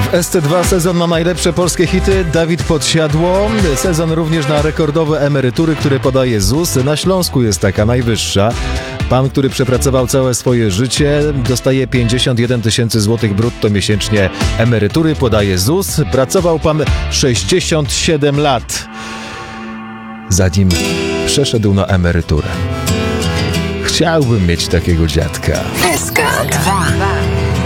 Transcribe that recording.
W SC2 sezon na najlepsze polskie hity. Dawid Podsiadło. Sezon również na rekordowe emerytury, które podaje ZUS. Na Śląsku jest taka najwyższa. Pan, który przepracował całe swoje życie, dostaje 51 000 złotych brutto miesięcznie emerytury, podaje ZUS. Pracował pan 67 lat, zanim przeszedł na emeryturę. Chciałbym mieć takiego dziadka. SK2